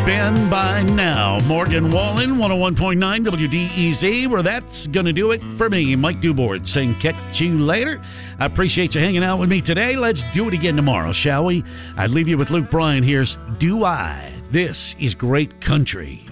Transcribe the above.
been by now. Morgan Wallen, 101.9 WDEZ, where that's going to do it for me. Mike Dubord saying catch you later. I appreciate you hanging out with me today. Let's do it again tomorrow, shall we? I leave you with Luke Bryan. Here's Do I. This is great country.